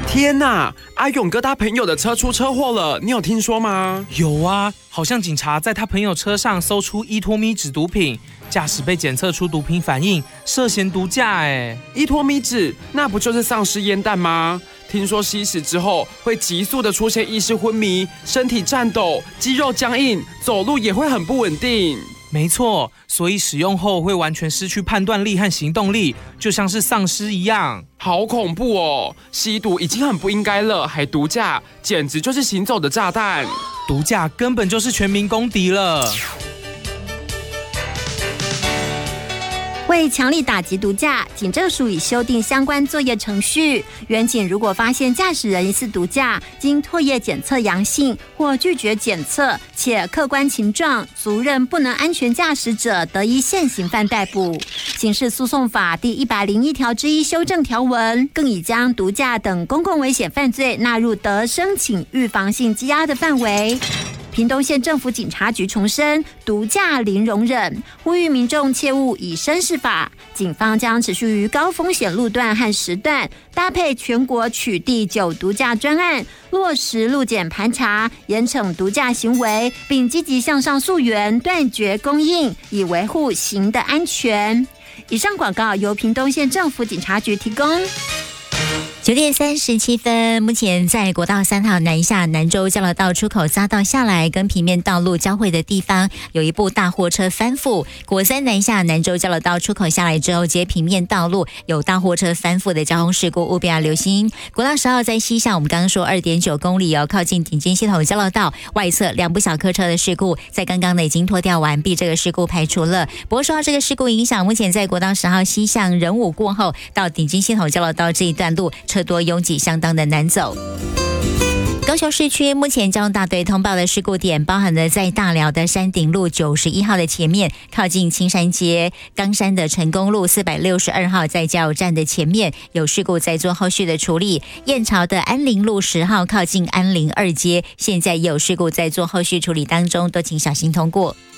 天哪！阿勇哥他朋友的车出车祸了，你有听说吗？ 有啊，好像警察在他朋友车上搜出依托咪酯毒品，驾驶被检测出毒品反应，涉嫌毒驾。 依托咪酯，那不就是丧尸烟弹吗？听说吸食之后会急速的出现意识昏迷、身体颤抖、肌肉僵硬，走路也会很不稳定。 没错，所以使用后会完全失去判断力和行动力，就像是丧尸一样。 好恐怖哦！吸毒已经很不应该了，还毒驾，简直就是行走的炸弹。 毒驾根本就是全民公敌了。 为强力打击毒驾，警政署已修订相关作业程序。员警如果发现驾驶人疑似毒驾，经唾液检测阳性或拒绝检测，且客观情状足认不能安全驾驶者，得依现行犯逮捕。刑事诉讼法第101条之一修正条文，更已将毒驾等公共危险犯罪纳入得申请预防性羁押的范围。屏东县政府警察局重申，毒驾零容忍，呼吁民众切勿以身试法。警方将持续于高风险路段和时段，搭配全国取缔酒毒驾专案，落实路检盘查，严惩毒驾行为，并积极向上溯源，断绝供应，以维护行的安全。以上广告由屏东县政府警察局提供。 9点37分，目前在国道3号南下南州交流道出口匝道下来跟平面道路交汇的地方，有一部大货车翻覆。国3南下南州交流道出口下来之后，接平面道路有大货车翻覆的交通事故，务必要留心。国道10号在西向，我们刚刚说2.9公里靠近顶尖系统交流道外侧2部小客车的事故，在刚刚呢已经拖掉完毕，这个事故排除了。不过受到这个事故影响，目前在国道10号西向仁武过后到顶尖系统交流道这一段路车多拥挤，相当的难走。高雄市区目前交通大队通报的事故点，包含了在大寮的山顶路91号的前面，靠近青山街；冈山的成功路462号在加油站的前面有事故，在做后续的处理；燕巢的安林路10号靠近安林2街，现在也有事故在做后续处理当中，都请小心通过。